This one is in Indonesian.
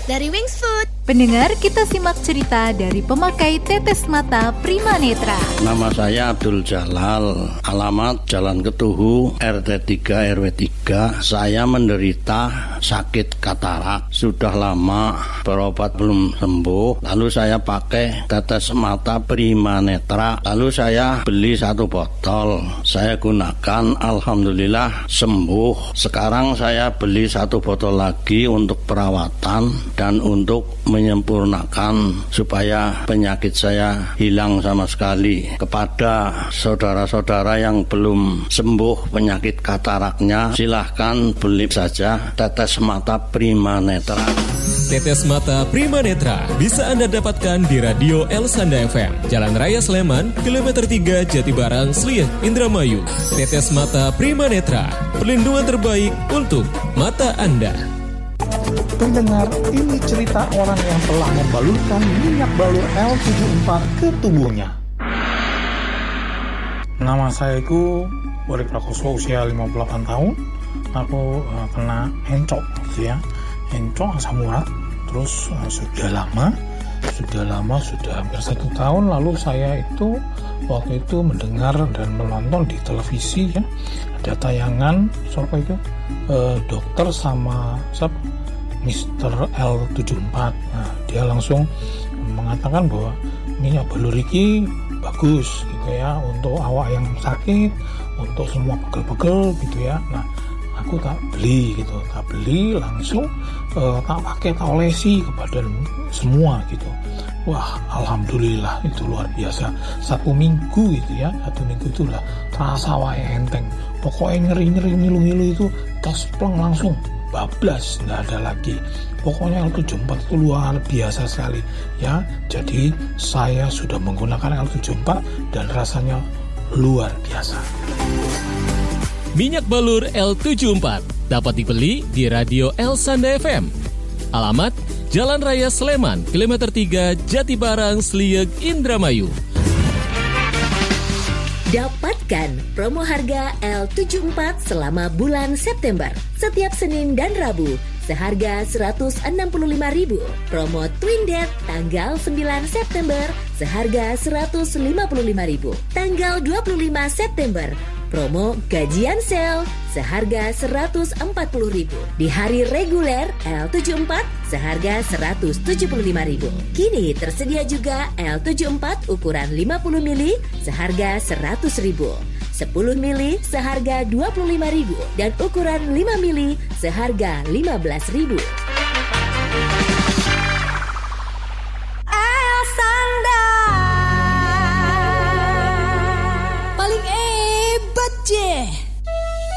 dari Wings Food. Pendengar, kita simak cerita dari pemakai tetes mata Prima Netra. Nama saya Abdul Jalal, alamat Jalan Ketuhu, RT 3 RW 3. Saya menderita sakit katarak. Sudah lama berobat belum sembuh. Lalu saya pakai tetes mata Prima Netra. Lalu saya beli 1 botol. Saya gunakan, alhamdulillah sembuh. Sekarang saya beli 1 botol lagi untuk perawatan dan untuk menyempurnakan supaya penyakit saya hilang sama sekali. Kepada saudara-saudara yang belum sembuh penyakit kataraknya, silahkan beli saja tetes mata Prima Netra. Tetes mata Prima Netra bisa Anda dapatkan di Radio El Sanda FM, Jalan Raya Sleman, kilometer 3 Jatibarang, Sliek, Indramayu. Tetes mata Prima Netra, perlindungan terbaik untuk mata Anda. Pendengar, ini cerita orang yang telah membalurkan minyak balur L74 ke tubuhnya. Nama saya itu Wari Prakoso, usia 58 tahun. Aku kena encok gitu ya. Encok asam urat. Terus sudah lama, sudah hampir 1 tahun. Lalu saya itu waktu itu mendengar dan menonton di televisi ya, ada tayangan dokter sama Mr. L74. Nah, dia langsung mengatakan bahwa minyak balur ini bagus gitu ya untuk awak yang sakit, untuk semua pegel-pegel gitu ya. Nah, aku tak beli langsung tak pakai, tak olesi ke badan semua gitu. Wah, alhamdulillah itu luar biasa. 1 minggu gitu ya, 1 minggu itu lah terasa wae enteng. Pokoknya nyeri-nyeri ngilu-ngilu itu tas pleng langsung bablas, nggak ada lagi. Pokoknya L74 itu luar biasa sekali ya. Jadi saya sudah menggunakan L74 dan rasanya luar biasa. Minyak balur L74 dapat dibeli di Radio El Sanda FM. Alamat Jalan Raya Sleman, kilometer 3 Jatibarang, Sliek, Indramayu. Dapatkan promo harga L74 selama bulan September. Setiap Senin dan Rabu seharga Rp165.000. Promo Twin Death tanggal 9 September seharga Rp155.000. Tanggal 25 September promo gajian sale seharga Rp140.000. Di hari reguler L74 seharga Rp175.000. Kini tersedia juga L74 ukuran 50 mili seharga Rp100.000. 10 mili seharga Rp25.000 dan ukuran 5 mili seharga Rp15.000.